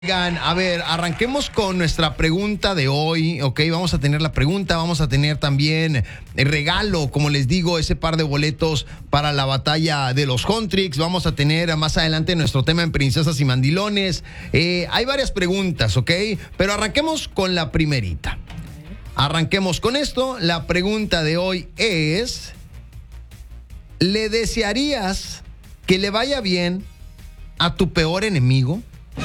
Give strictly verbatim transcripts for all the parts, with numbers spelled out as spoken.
Oigan, a ver, arranquemos con nuestra pregunta de hoy, ¿ok? Vamos a tener la pregunta, vamos a tener también el regalo, como les digo, ese par de boletos para la batalla de los Huntrix. Vamos a tener más adelante nuestro tema en Princesas y Mandilones. Eh, hay varias preguntas, ¿ok? Pero arranquemos con la primerita. Arranquemos con esto. La pregunta de hoy es: ¿le desearías que le vaya bien a tu peor enemigo?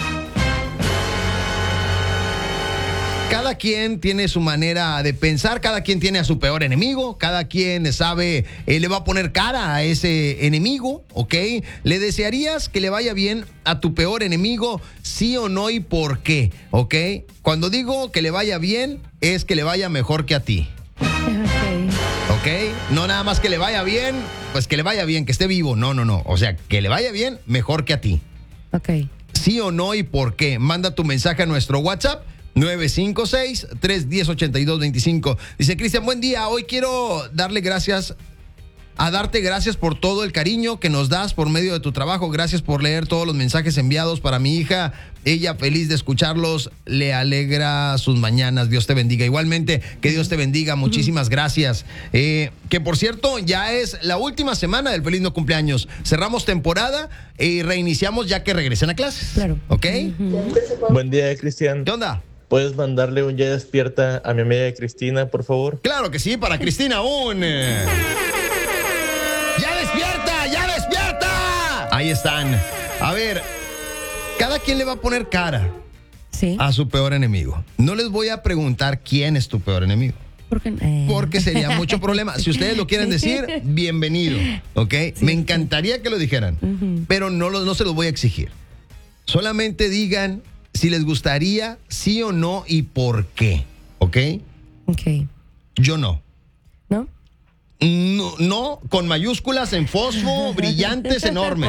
Cada quien tiene su manera de pensar, cada quien tiene a su peor enemigo, cada quien sabe, eh, le va a poner cara a ese enemigo, ¿ok? ¿Le desearías que le vaya bien a tu peor enemigo, sí o no, y por qué? ¿Ok? Cuando digo que le vaya bien, es que le vaya mejor que a ti. Ok. ¿Ok? No nada más que le vaya bien, pues que le vaya bien, que esté vivo, no, no, no. O sea, que le vaya bien mejor que a ti. Ok. ¿Sí o no, y por qué? Manda tu mensaje a nuestro WhatsApp. nueve cinco seis, tres uno cero, ocho dos dos cinco. Dice Cristian, buen día. Hoy quiero darle gracias, a darte gracias por todo el cariño que nos das por medio de tu trabajo. Gracias por leer todos los mensajes enviados para mi hija. Ella feliz de escucharlos, le alegra sus mañanas. Dios te bendiga. Igualmente, que Dios te bendiga. Muchísimas gracias. Eh, que por cierto, ya es la última semana del Feliz No Cumpleaños. Cerramos temporada y reiniciamos ya que regresen a clases. Claro. ¿Ok? Uh-huh. Buen día, Cristian. ¿Qué onda? ¿Puedes mandarle un ya despierta a mi amiga Cristina, por favor? Claro que sí, para Cristina un... ¡Ya despierta! ¡Ya despierta! Ahí están. A ver, cada quien le va a poner cara Sí. a su peor enemigo. No les voy a preguntar quién es tu peor enemigo, ¿Por qué? Eh. porque sería mucho problema. Si ustedes lo quieren decir, bienvenido, ¿ok? Sí, Me sí. encantaría que lo dijeran, Ujú. pero no, lo- no se los voy a exigir. Solamente digan si les gustaría, sí o no, y por qué, ¿ok? Ok. Yo no. ¿No? No, no, con mayúsculas en fosfo, brillantes, enormes.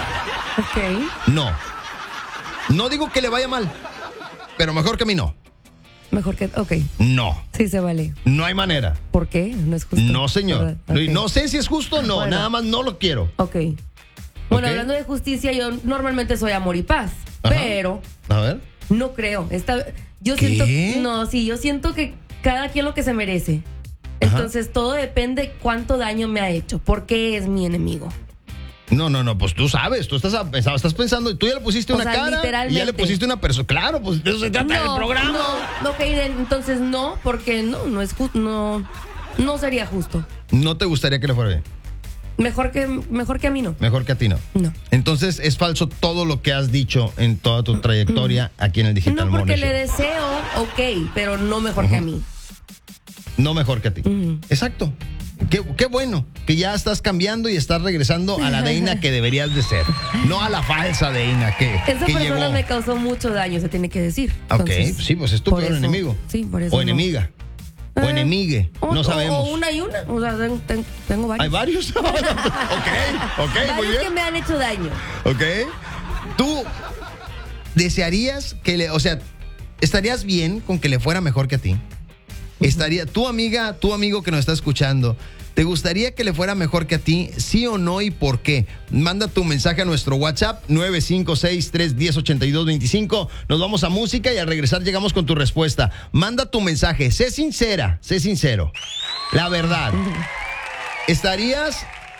Ok. No. No digo que le vaya mal, pero mejor que a mí no. Mejor que... Ok. No. Sí se vale. No hay manera. ¿Por qué? No es justo. No, señor. ¿Verdad? Ok. No sé si es justo o no, Bueno. nada más no lo quiero. Ok. Bueno, Ok. hablando de justicia, yo normalmente soy amor y paz. Ajá. Pero A ver. no creo. Esta, yo ¿Qué? siento... No, sí, yo siento que cada quien lo que se merece. Ajá. Entonces, todo depende cuánto daño me ha hecho. ¿Por qué es mi enemigo? No, no, no, pues tú sabes, tú estás, estás pensando, tú ya le pusiste O una sea, cara y ya literalmente. le pusiste una persona. Claro, pues de eso se trata el programa. No, no, ok, entonces no, porque no, no es justo, no, no sería justo. No te gustaría que le fuera bien. Mejor que, mejor que a mí no. Mejor que a ti no. No. Entonces es falso todo lo que has dicho en toda tu trayectoria aquí en el Digital No, porque Morning le Show. deseo, ok, pero no mejor que a mí. No mejor que a ti. Ujú. Exacto. Qué, qué bueno que ya estás cambiando y estás regresando a la Deina que deberías de ser. No a la falsa Deina que, Esa que persona llegó. me causó mucho daño, se tiene que decir. Ok, Entonces, sí, pues es tu por peor eso- enemigo. Sí, por eso. O no. enemiga. O Eh, enemigue. o- No o- sabemos. O una y una. O sea, ten- ten- tengo varios. ¿Hay varios? ok, ok, muy Varios bien. que me han hecho daño. Ok. ¿Tú desearías que le, o sea, estarías bien con que le fuera mejor que a ti? Estaría, tu amiga, tu amigo que nos está escuchando, ¿te gustaría que le fuera mejor que a ti? ¿Sí o no, y por qué? Manda tu mensaje a nuestro WhatsApp nueve cinco seis, tres uno cero, ocho dos dos cinco. Nos vamos a música y al regresar llegamos con tu respuesta. Manda tu mensaje, sé sincera, sé sincero. La verdad. ¿Estarías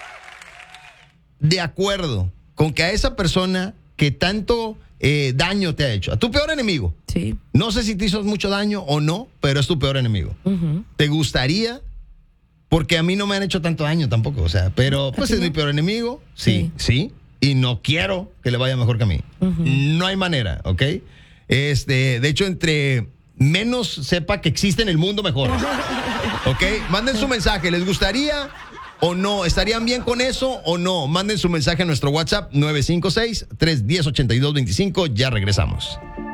de acuerdo con que a esa persona que tanto eh, daño te ha hecho, a tu peor enemigo, Sí. no sé si te hizo mucho daño o no, pero es tu peor enemigo, Ujú. ¿te gustaría? Porque a mí no me han hecho tanto daño tampoco, o sea, pero pues ti es no? mi peor enemigo, sí, sí, y no quiero que le vaya mejor que a mí. Ujú. No hay manera, ¿ok? Este, de hecho, entre menos sepa que existe en el mundo, mejor. ¿Ok? Manden su mensaje, ¿les gustaría o no? ¿Estarían bien con eso o no? Manden su mensaje a nuestro WhatsApp nueve cinco seis, tres uno cero, ocho dos dos cinco. Ya regresamos.